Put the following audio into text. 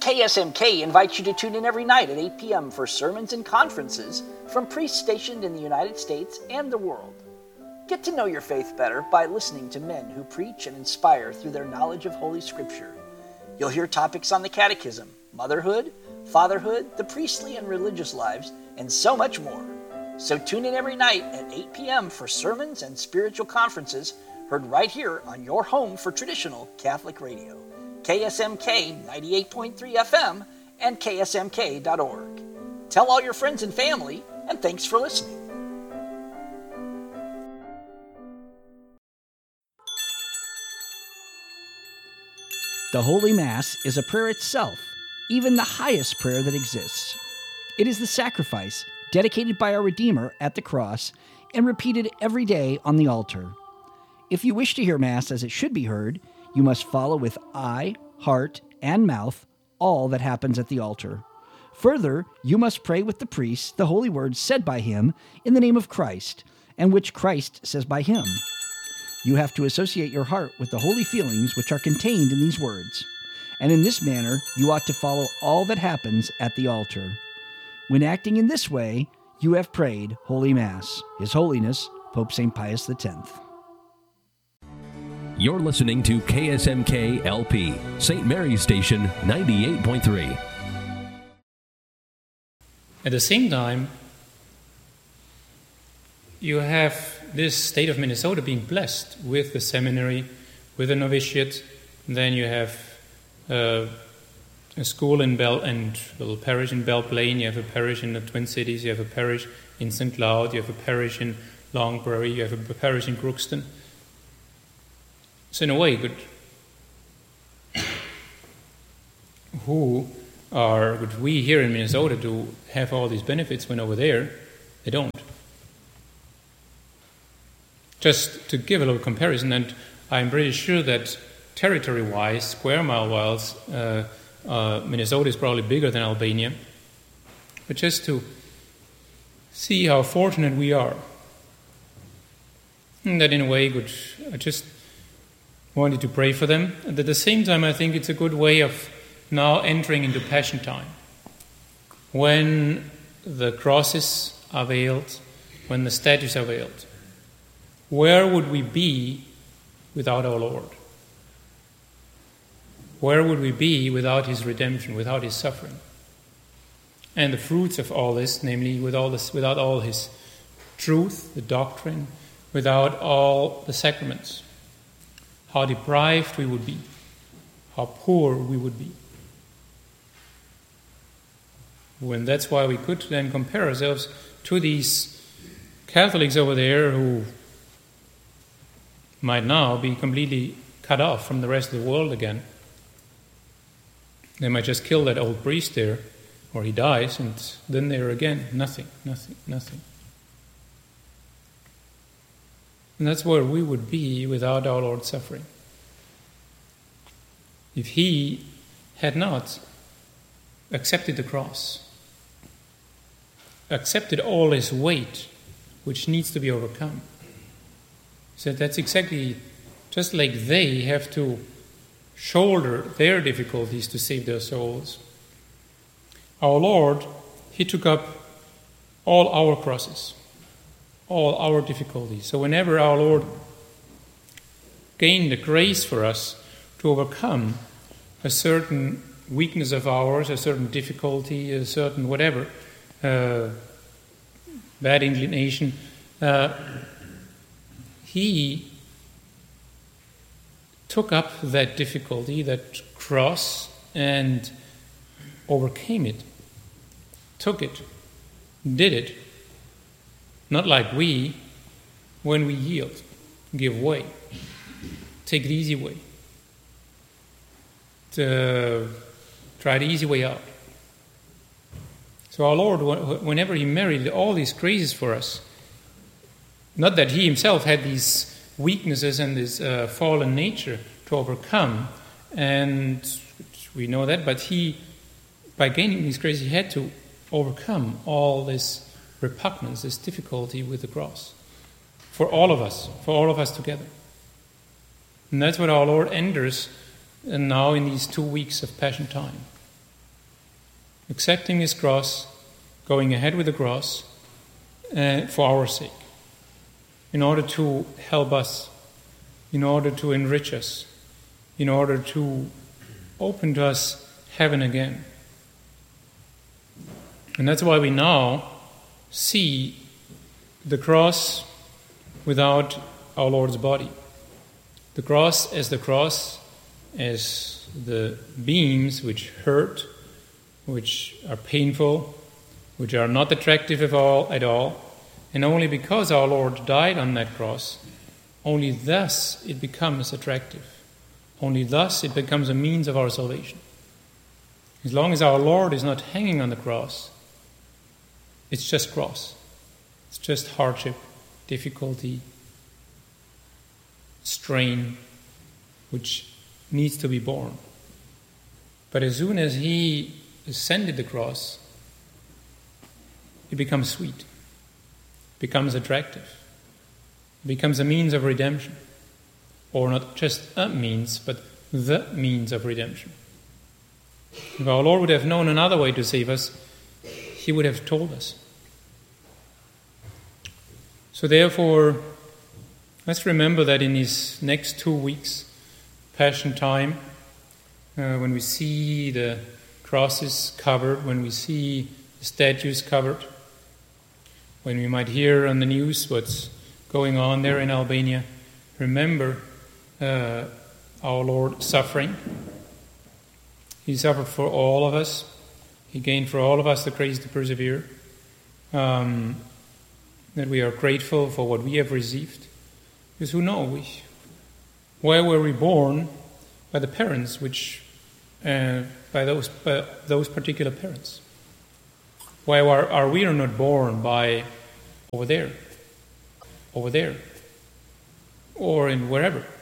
KSMK invites you to tune in every night at 8 p.m. for sermons and conferences from priests stationed in the United States and the world. Get to know your faith better by listening to men who preach and inspire through their knowledge of Holy Scripture. You'll hear topics on the catechism, motherhood, fatherhood, the priestly and religious lives, and so much more. So tune in every night at 8 p.m. for sermons and spiritual conferences heard right here on your home for traditional Catholic radio. KSMK 98.3 FM and ksmk.org. Tell all your friends and family, and thanks for listening. The Holy Mass is a prayer itself, even the highest prayer that exists. It is the sacrifice dedicated by our Redeemer at the cross and repeated every day on the altar. If you wish to hear Mass as it should be heard, you must follow with eye, heart, and mouth all that happens at the altar. Further, you must pray with the priest the holy words said by him in the name of Christ, and which Christ says by him. You have to associate your heart with the holy feelings which are contained in these words, and in this manner you ought to follow all that happens at the altar. When acting in this way, you have prayed Holy Mass. His Holiness, Pope St. Pius X. You're listening to KSMK LP, St. Mary's Station 98.3. At the same time, you have this state of Minnesota being blessed with the seminary, with the novitiate. Then you have a school in and a little parish in Belle Plaine. You have a parish in the Twin Cities. You have a parish in St. Cloud. You have a parish in Long Prairie. You have a parish in Crookston. So in a way, we here in Minnesota do have all these benefits when over there they don't. Just to give a little comparison, and I'm pretty sure that territory-wise, square mile-wise, Minnesota is probably bigger than Albania. But just to see how fortunate we are, and that in a way, I just wanted to pray for them. And at the same time, I think it's a good way of now entering into Passion time. When the crosses are veiled, when the statues are veiled, where would we be without our Lord? Where would we be without His redemption, without His suffering? And the fruits of all this, namely without all His truth, the doctrine, without all the sacraments, how deprived we would be, how poor we would be. When that's why we could then compare ourselves to these Catholics over there who might now be completely cut off from the rest of the world again. They might just kill that old priest there, or he dies, and then they're again nothing. And that's where we would be without our Lord's suffering. If He had not accepted the cross, accepted all His weight, which needs to be overcome. So that's exactly just like they have to shoulder their difficulties to save their souls. Our Lord, He took up all our crosses, all our difficulties. So whenever our Lord gained the grace for us to overcome a certain weakness of ours, a certain difficulty, a certain whatever, bad inclination, He took up that difficulty, that cross, and overcame it, took it, did it. Not like we, when we yield, give way, take the easy way, to try the easy way out. So our Lord, whenever He merited all these graces for us, not that He Himself had these weaknesses and this fallen nature to overcome, and we know that, but He, by gaining these graces, He had to overcome all this repugnance, this difficulty with the cross, for all of us together. And that's what our Lord enters now in these 2 weeks of Passion time. accepting his cross, going ahead with the cross for our sake, in order to help us, in order to enrich us, in order to open to us heaven again. And that's why we now see the cross without our Lord's body. The cross, as the beams which hurt, which are painful, which are not attractive at all, and only because our Lord died on that cross, only thus it becomes attractive. Only thus it becomes a means of our salvation. As long as our Lord is not hanging on the cross, it's just cross. It's just hardship, difficulty, strain, which needs to be borne. But as soon as he ascended the cross, it becomes sweet, becomes attractive, becomes a means of redemption. Or not just a means, but the means of redemption. If our Lord would have known another way to save us, he would have told us. So therefore, let's remember that in these next 2 weeks, Passion time, when we see the crosses covered, when we see the statues covered, when we might hear on the news what's going on there in Albania, remember our Lord suffering. He suffered for all of us. He gained for all of us the grace to persevere. That we are grateful for what we have received. Because who knows? Where were we born? By the parents, by those particular parents. Why are we not born by over there, or in wherever?